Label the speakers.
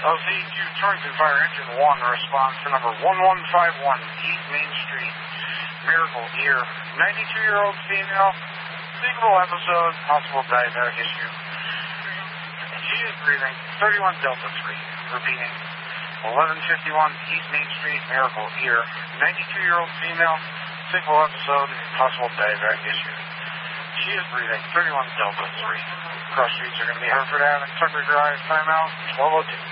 Speaker 1: LZ2 Torrington Fire Engine 1, response to number 1151 East Main Street, Miracle Ear, 92-year-old female, single episode, possible diabetic issue. She is breathing, 31 Delta 3, repeating, 1151 East Main Street, Miracle Ear, 92-year-old female, single episode, possible diabetic issue. She is breathing, 31 Delta 3. Cross streets are going to be Hereford Ave and Tucker Drive, timeout, 12:02.